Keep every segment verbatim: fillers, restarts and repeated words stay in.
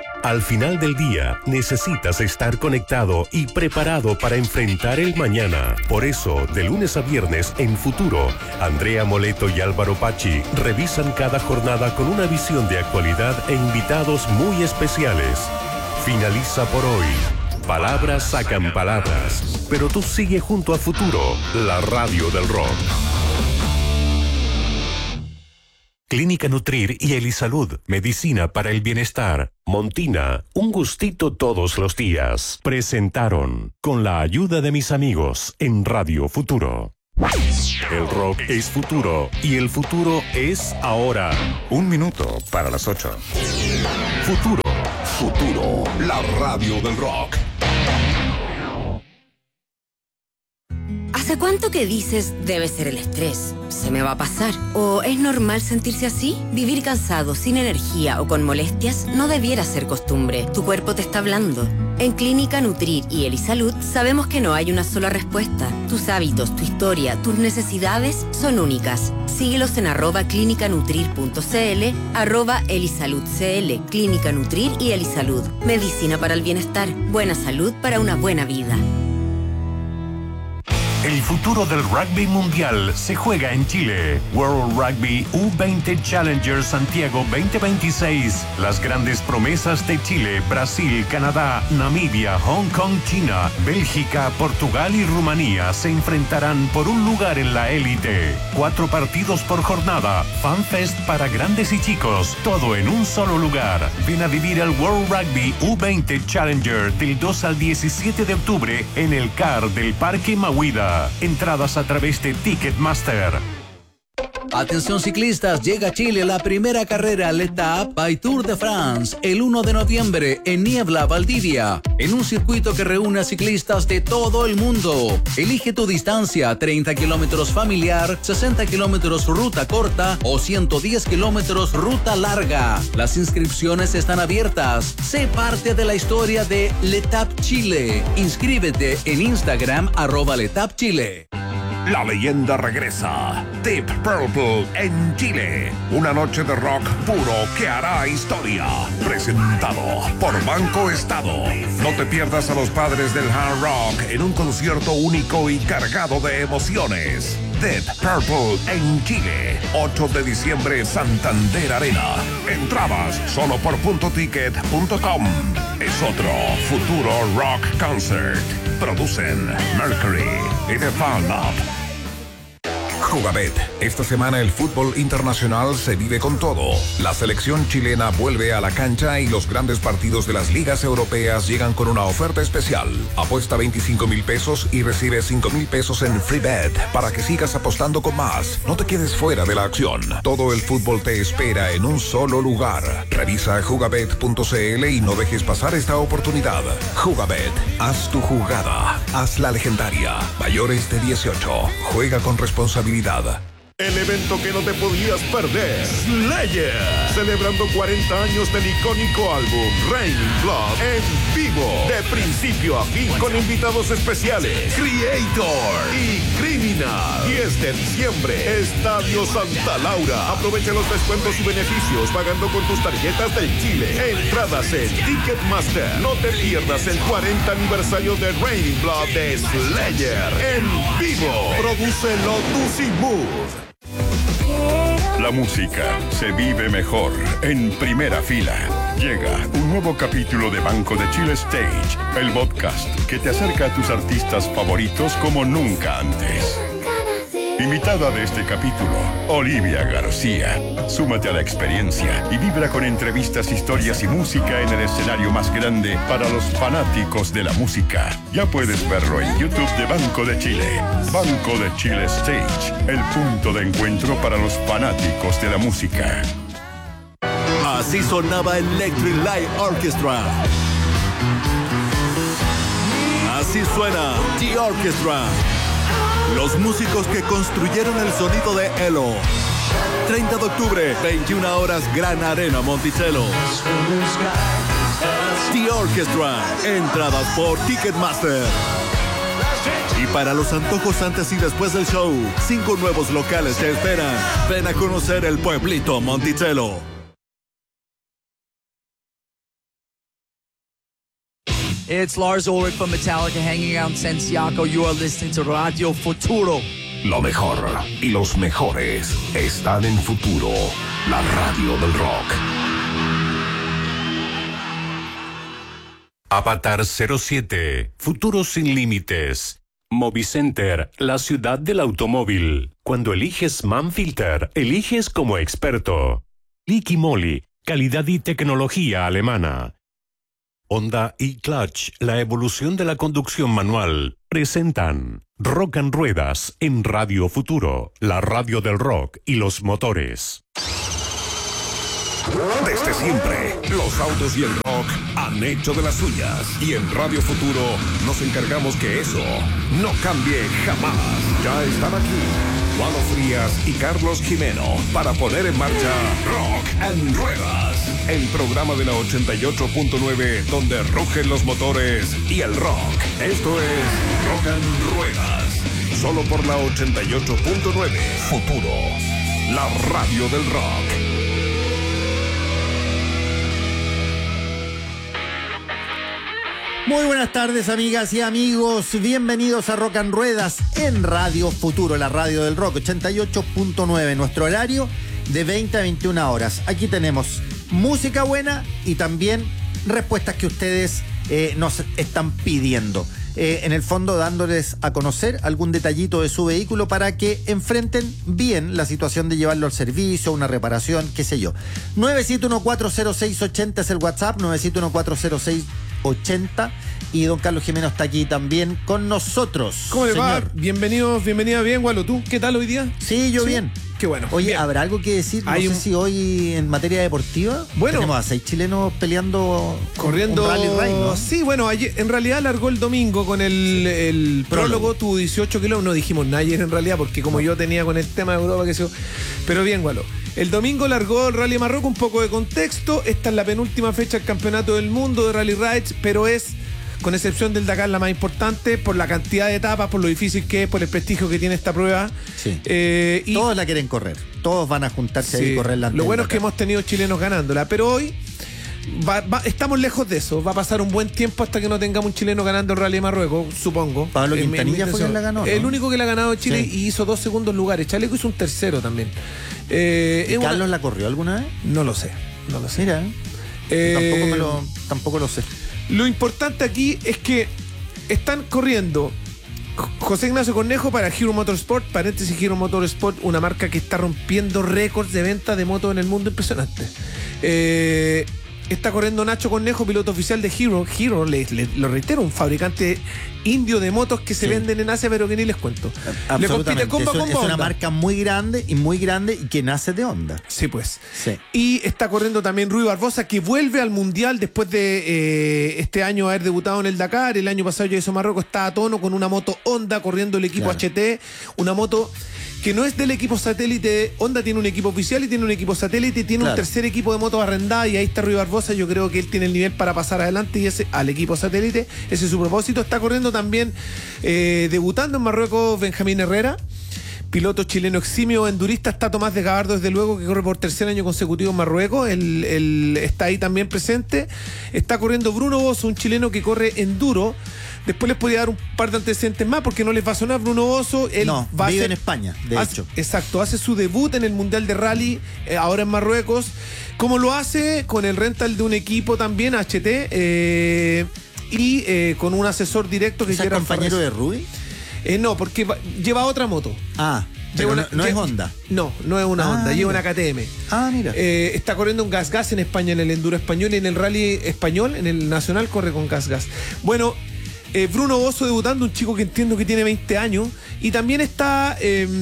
Al final del día, necesitas estar conectado y preparado para enfrentar el mañana. Por eso, de lunes a viernes en Futuro, Andrea Moleto y Álvaro Pachi revisan cada jornada con una visión de actualidad e invitados muy especiales. Finaliza por hoy. Palabras sacan palabras, pero tú sigue junto a Futuro, la radio del rock. Clínica Nutrir y Elisalud, medicina para el bienestar. Montina, un gustito todos los días. Presentaron, con la ayuda de mis amigos, en Radio Futuro. El rock es futuro y el futuro es ahora. Un minuto para las ocho. Futuro. Futuro, la radio del rock. ¿Hace cuánto que dices debe ser el estrés? ¿Se me va a pasar? ¿O es normal sentirse así? Vivir cansado, sin energía o con molestias no debiera ser costumbre. Tu cuerpo te está hablando. En Clínica Nutrir y Elisalud sabemos que no hay una sola respuesta. Tus hábitos, tu historia, tus necesidades son únicas. Síguelos en arroba clínicanutrir.cl, arroba elisaludcl, Clínica Nutrir y Elisalud. Medicina para el bienestar, buena salud para una buena vida. El futuro del rugby mundial se juega en Chile. World Rugby U veinte Challenger Santiago veinte veintiséis. Las grandes promesas de Chile, Brasil, Canadá, Namibia, Hong Kong, China, Bélgica, Portugal y Rumanía se enfrentarán por un lugar en la élite. Cuatro partidos por jornada, FanFest para grandes y chicos, todo en un solo lugar. Ven a vivir el World Rugby U veinte Challenger del dos al diecisiete de octubre en el C A R del Parque Mahuida. Entradas a través de Ticketmaster. Atención ciclistas, llega a Chile la primera carrera L'Étape by Tour de France el uno de noviembre en Niebla, Valdivia, en un circuito que reúne a ciclistas de todo el mundo. Elige tu distancia, treinta kilómetros familiar, sesenta kilómetros ruta corta o ciento diez kilómetros ruta larga. Las inscripciones están abiertas. Sé parte de la historia de L'Étape Chile. Inscríbete en Instagram arroba L'Étape Chile. La leyenda regresa. Deep Purple en Chile. Una noche de rock puro que hará historia. Presentado por Banco Estado. No te pierdas a los padres del hard rock en un concierto único y cargado de emociones. Deep Purple en Chile. ocho de diciembre, Santander Arena. Entradas solo por punto ticket punto com. Es otro Futuro Rock Concert. Producen Mercury y The Fall Up. Jugabet. Esta semana el fútbol internacional se vive con todo. La selección chilena vuelve a la cancha y los grandes partidos de las ligas europeas llegan con una oferta especial. Apuesta veinticinco mil pesos y recibe cinco mil pesos en free bet para que sigas apostando con más. No te quedes fuera de la acción. Todo el fútbol te espera en un solo lugar. Revisa jugabet punto cl y no dejes pasar esta oportunidad. Jugabet. Haz tu jugada. Haz la legendaria. Mayores de dieciocho. Juega con responsabilidad. El evento que no te podías perder. Slayer. Celebrando cuarenta años del icónico álbum Raining Blood en vivo. De principio a fin con invitados especiales. Creator y Criminal. diez de diciembre. Estadio Santa Laura. Aprovecha los descuentos y beneficios pagando con tus tarjetas del Chile. Entradas en Ticketmaster. No te pierdas el cuarenta aniversario de Raining Blood de Slayer en vivo. Produce Lotus y Mood. La música se vive mejor en primera fila. Llega un nuevo capítulo de Banco de Chile Stage, el podcast que te acerca a tus artistas favoritos como nunca antes. Invitada de este capítulo, Olivia García. Súmate a la experiencia y vibra con entrevistas, historias y música en el escenario más grande para los fanáticos de la música. Ya puedes verlo en YouTube de Banco de Chile. Banco de Chile Stage, el punto de encuentro para los fanáticos de la música. Así sonaba Electric Light Orchestra. Así suena The Orchestra. Los músicos que construyeron el sonido de Elo. treinta de octubre, veintiuna horas, Gran Arena Monticello. The Orchestra. Entradas por Ticketmaster. Y para los antojos antes y después del show, cinco nuevos locales te esperan. Ven a conocer el pueblito Monticello. It's Lars Ulrich from Metallica hanging out in Santiago. You are listening to Radio Futuro. Lo mejor y los mejores están en Futuro, la radio del rock. Avatar cero siete, Futuro sin límites. Movicenter, la ciudad del automóvil. Cuando eliges Manfilter, eliges como experto. Liqui Moly, calidad y tecnología alemana. Honda y Clutch, la evolución de la conducción manual, presentan Rock and Ruedas en Radio Futuro, la radio del rock y los motores. Desde siempre, los autos y el rock han hecho de las suyas. Y en Radio Futuro nos encargamos que eso no cambie jamás. Ya están aquí Juan Frías y Carlos Jimeno para poner en marcha Rock and Ruedas, el programa de la ochenta y ocho punto nueve donde rugen los motores y el rock. Esto es Rock and Ruedas, solo por la ochenta y ocho punto nueve. Futuro, la radio del rock. Muy buenas tardes, amigas y amigos. Bienvenidos a Rock and Ruedas en Radio Futuro, la radio del rock, ochenta y ocho punto nueve. Nuestro horario de veinte a veintiuna horas. Aquí tenemos música buena y también respuestas que ustedes eh, nos están pidiendo. Eh, en el fondo, dándoles a conocer algún detallito de su vehículo para que enfrenten bien la situación de llevarlo al servicio, una reparación, qué sé yo. nueve siete uno cuatro cero seis ocho cero es el WhatsApp, nueve siete uno cuatro cero seis ochenta, y don Carlos Jimeno está aquí también con nosotros. ¿Cómo le va? Señor. Bienvenido, bienvenida bien, Gualo. ¿Tú qué tal hoy día? Sí, yo ¿Sí? bien. Qué bueno. Oye, bien. ¿habrá algo que decir? No Hay sé un... si hoy en materia deportiva bueno, tenemos a seis chilenos peleando corriendo un rally raid, ¿no? Sí, bueno, ayer, en realidad largó el domingo con el, el prólogo, Prólogo. tuvo dieciocho kilómetros, no dijimos nada ayer en realidad, porque como yo tenía con el tema de Europa, que sé yo, pero bien, Gualo. El domingo largó el Rally Marruecos, un poco de contexto. Esta es la penúltima fecha del Campeonato del Mundo de Rally Rides, pero es, con excepción del Dakar, la más importante por la cantidad de etapas, por lo difícil que es, por el prestigio que tiene esta prueba. Sí. Eh, y Todos la quieren correr. Todos van a juntarse sí, ahí y correrla. lo bueno es que hemos tenido chilenos ganándola, pero hoy va, va, estamos lejos de eso. Va a pasar un buen tiempo hasta que no tengamos un chileno ganando el Rally de Marruecos, supongo. Pablo En mi- en mi Quintanilla fue intención. quien la ganó, ¿no? El único que la ha ganado Chile, Sí. y hizo dos segundos lugares. Chaleco hizo un tercero también. Eh, ¿Y es una- Carlos la corrió alguna vez? No lo sé, no lo sé. Mira, Eh, tampoco, me lo, tampoco lo sé. Lo importante aquí es que están corriendo José Ignacio Cornejo para Hero Motorsport, paréntesis Hero Motorsport, una marca que está rompiendo récords de venta de motos en el mundo, impresionante. Eh, está corriendo Nacho Cornejo, piloto oficial de Hero. Hero, le, le- lo reitero, un fabricante indio de motos que se Sí. venden en Asia, pero que ni les cuento. Le compite Absolutamente. comba es, un- con es una Honda. marca muy grande y muy grande y que nace de Honda. Sí, pues. Sí. Y está corriendo también Rui Barbosa, que vuelve al Mundial después de eh, este año haber debutado en el Dakar. El año pasado ya hizo Marruecos, está a tono con una moto Honda corriendo el equipo Claro. H T, una moto que no es del equipo satélite. Honda tiene un equipo oficial y tiene un equipo satélite y tiene Claro. un tercer equipo de motos arrendada, y ahí está Rui Barbosa. Yo creo que él tiene el nivel para pasar adelante y ese al equipo satélite, ese es su propósito. Está corriendo también, eh, debutando en Marruecos, Benjamín Herrera, piloto chileno eximio endurista. Está Tomás de Gabardo, desde luego, que corre por tercer año consecutivo en Marruecos. Él, él está ahí también presente. Está corriendo Bruno Bosso, un chileno que corre enduro. Después les podría dar un par de antecedentes más porque no les va a sonar. Bruno Bosso, él No, va vive a hacer, en España, de hace- hecho. Exacto, hace su debut en el Mundial de Rally, eh, ahora en Marruecos. ¿Cómo lo hace? Con el rental de un equipo también, H T, eh, y eh, con un asesor directo que ¿Es el Gerard compañero Farrés. de Rui? Eh, no, porque va- lleva otra moto. Ah, pero Lleva no, una- no es lle- Honda. No, no es una Ah, Honda, lleva mira. una K T M. Ah, mira. Eh, está corriendo un Gas Gas en España, en el Enduro español, y en el Rally español, en el Nacional, corre con Gas Gas. Bueno, eh, Bruno Bosso debutando, un chico que entiendo que tiene veinte años. Y también está,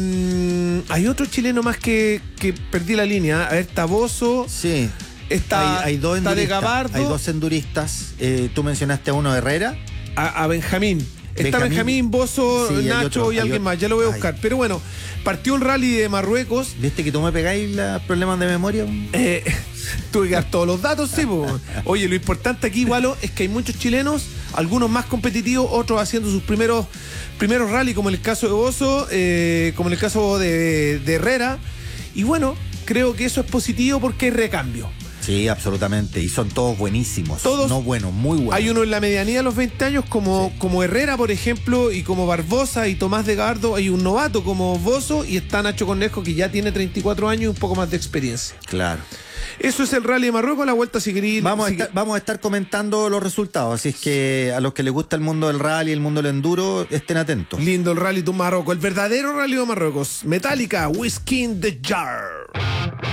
eh, hay otro chileno más que, que perdí la línea. A ver, está Bosso, Sí. está, hay, hay dos está de enduristas. Gabardo, Hay dos enduristas. Eh, tú mencionaste a uno, Herrera. a, a Benjamín. Está Benjamín. Benjamín, Bosso, Sí, hay Nacho otro, y hay alguien otro. más. Ya lo voy a Ay. buscar. Pero bueno, partió el Rally de Marruecos. ¿Viste que tú me pegáis los problemas de memoria? Eh, tuve que dar todos los datos, sí, po. Oye, lo importante aquí, Gualo, es que hay muchos chilenos, algunos más competitivos, otros haciendo sus primeros primeros rally, como en el caso de Bosso, eh, como en el caso de, de Herrera. Y bueno, creo que eso es positivo porque hay recambio. Sí, absolutamente. Y son todos buenísimos. Todos. No buenos, muy buenos. Hay uno en la medianía a los veinte años como, sí. como Herrera, por ejemplo, y como Barbosa y Tomás de Gardo. Hay un novato como Bozo y está Nacho Cornejo, que ya tiene treinta y cuatro años y un poco más de experiencia. Claro. Eso es el Rally de Marruecos. La vuelta, si queréis. Vamos, si a estar, vamos a estar comentando los resultados. Así es que a los que les gusta el mundo del rally, el mundo del enduro, estén atentos. Lindo el Rally de Marruecos. El verdadero Rally de Marruecos. Metallica, Whiskey in the Jar.